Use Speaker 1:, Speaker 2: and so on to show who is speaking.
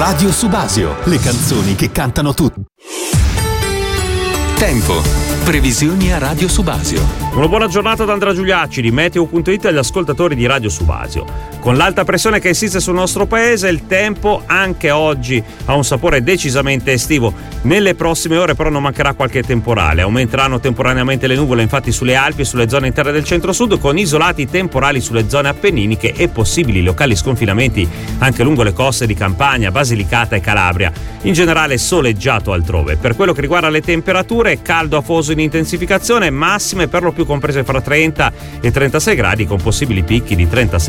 Speaker 1: Radio Subasio, le canzoni che cantano tutti. Tempo. Previsioni a Radio Subasio.
Speaker 2: Una buona giornata da Andrea Giuliacci di Meteo.it agli ascoltatori di Radio Subasio. Con l'alta pressione che insiste sul nostro paese, il tempo anche oggi ha un sapore decisamente estivo. Nelle prossime ore però non mancherà qualche temporale. Aumenteranno temporaneamente le nuvole infatti sulle Alpi e sulle zone interne del centro-sud, con isolati temporali sulle zone appenniniche e possibili locali sconfinamenti anche lungo le coste di Campania, Basilicata e Calabria. In generale soleggiato altrove. Per quello che riguarda le temperature, caldo afoso in intensificazione, massime per lo più comprese fra 30 e 36 gradi con possibili picchi di 36